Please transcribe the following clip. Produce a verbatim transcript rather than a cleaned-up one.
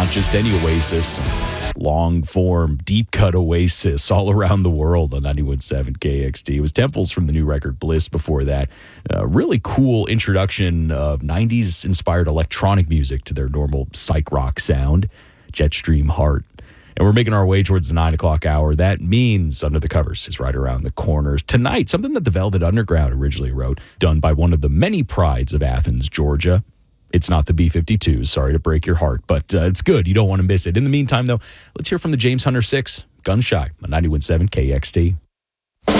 not just any Oasis. Long form, deep cut Oasis all around the world on ninety-one point seven K X T. It was Temples from the new record Bliss before that. Uh, really cool introduction of nineties inspired electronic music to their normal psych rock sound, Jetstream Heart. And we're making our way towards the nine o'clock hour. That means Under the Covers is right around the corner. Tonight, something that the Velvet Underground originally wrote, done by one of the many prides of Athens, Georgia. It's not the B fifty-twos, sorry to break your heart, but uh, it's good. You don't want to miss it. In the meantime, though, let's hear from the James Hunter Six, Gun Shy, on ninety-one point seven K X T.